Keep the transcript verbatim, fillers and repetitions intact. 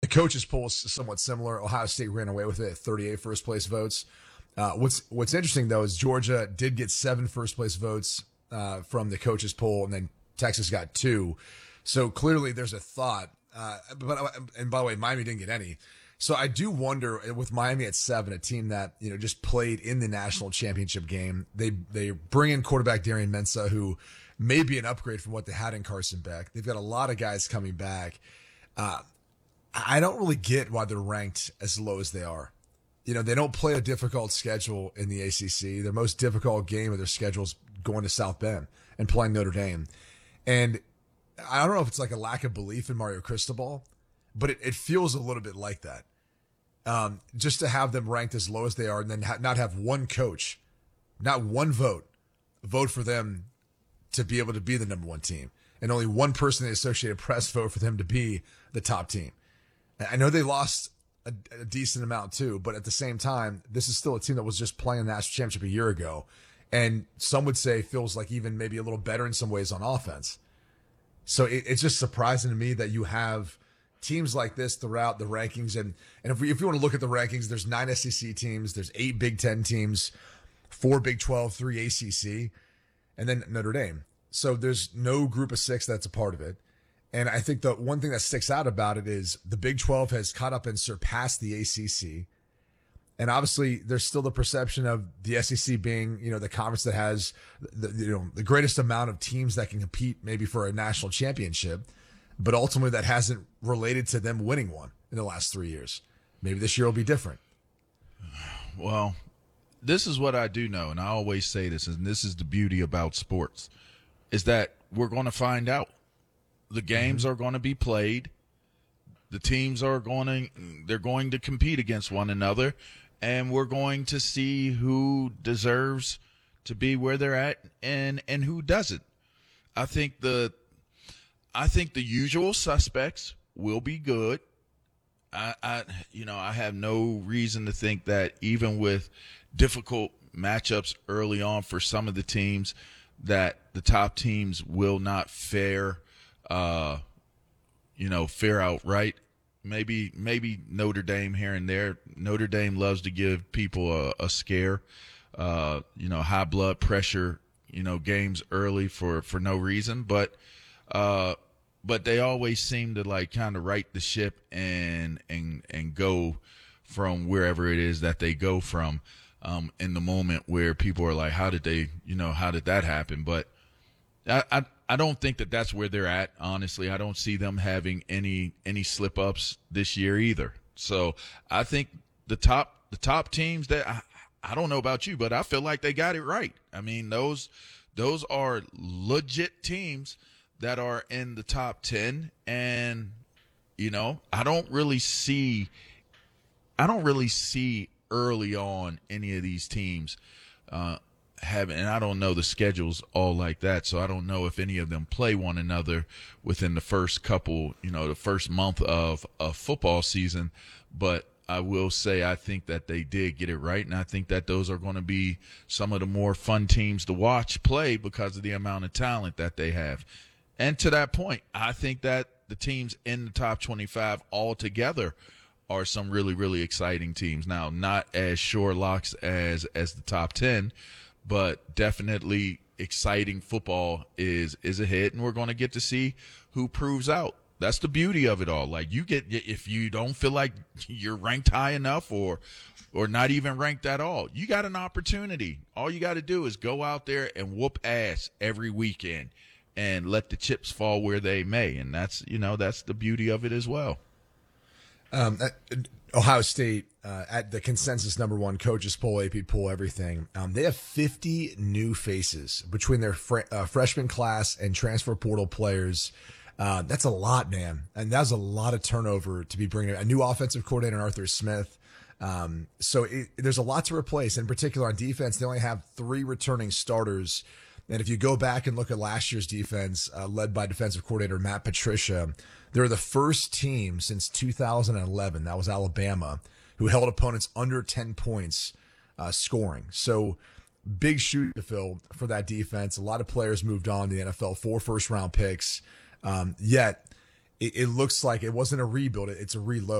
coaches poll is somewhat similar. Ohio State ran away with it at thirty-eight first place votes. Uh, what's what's interesting though is Georgia did get seven first place votes uh, from the coaches poll, and then Texas got two. So clearly there's a thought. Uh, but and by the way, Miami didn't get any. So I do wonder with Miami at seven, a team that you know just played in the national championship game. They they bring in quarterback Darian Mensah, who may be an upgrade from what they had in Carson Beck. They've got a lot of guys coming back. Uh, I don't really get why they're ranked as low as they are. You know, they don't play a difficult schedule in the A C C. Their most difficult game of their schedule is going to South Bend and playing Notre Dame. And I don't know if it's like a lack of belief in Mario Cristobal, but it, it feels a little bit like that. Um, just to have them ranked as low as they are and then ha- not have one coach, not one vote, vote for them to be able to be the number one team. And only one person in the Associated Press vote for them to be the top team. I know they lost a, a decent amount too, but at the same time, this is still a team that was just playing the national championship a year ago. And some would say feels like even maybe a little better in some ways on offense. So it, it's just surprising to me that you have teams like this throughout the rankings. And, and if we, if you want to look at the rankings, there's nine S E C teams, there's eight Big Ten teams, four Big twelve, three A C C, and then Notre Dame. So there's no group of six that's a part of it. And I think the one thing that sticks out about it is the Big twelve has caught up and surpassed the A C C. And obviously there's still the perception of the S E C being, you know, the conference that has the, you know, the greatest amount of teams that can compete maybe for a national championship, but ultimately that hasn't related to them winning one in the last three years. Maybe this year will be different. Well, this is what I do know, and I always say this, and this is the beauty about sports, is that we're going to find out. The games mm-hmm. are going to be played. The teams are going to they're going to compete against one another, and we're going to see who deserves to be where they're at and and who doesn't. I think the I think the usual suspects will be good. I, I you know, I have no reason to think that even with difficult matchups early on for some of the teams that the top teams will not fare Uh, you know, fair outright. Maybe, maybe Notre Dame here and there. Notre Dame loves to give people a, a scare. Uh, you know, high blood pressure. You know, games early for, for no reason, but uh, but they always seem to like kind of right the ship and and and go from wherever it is that they go from. Um, in the moment where people are like, how did they, you know, how did that happen? But I. I I don't think that that's where they're at. Honestly, I don't see them having any any slip ups this year either. So I think the top the top teams that I, I don't know about you, but I feel like they got it right. I mean, those those are legit teams that are in the top ten, and you know, I don't really see I don't really see early on any of these teams uh, having, and I don't know the schedules all like that, so I don't know if any of them play one another within the first couple, you know, the first month of a football season. But I will say I think that they did get it right, and I think that those are going to be some of the more fun teams to watch play because of the amount of talent that they have. And to that point, I think that the teams in the top twenty-five altogether are some really, really exciting teams. Now, not as sure locks as as the top ten, but definitely exciting football is is ahead, and we're going to get to see who proves out. That's the beauty of it all. Like, you get, if you don't feel like you're ranked high enough or or not even ranked at all, you got an opportunity. All you got to do is go out there and whoop ass every weekend and let the chips fall where they may. And that's, you know, that's the beauty of it as well. Um, Ohio State, uh, at the consensus number one coaches poll, A P poll, everything. Um, they have fifty new faces between their fr- uh, freshman class and transfer portal players. Uh, that's a lot, man. And that's a lot of turnover to be bringing a new offensive coordinator, Arthur Smith. Um, so it, there's a lot to replace. In particular on defense, they only have three returning starters. And if you go back and look at last year's defense, uh, led by defensive coordinator Matt Patricia, they're the first team since two thousand eleven, that was Alabama, who held opponents under ten points uh, scoring. So big shoe to fill for that defense. A lot of players moved on to the N F L, four first-round picks. Um, yet it, it looks like it wasn't a rebuild, it's a reload.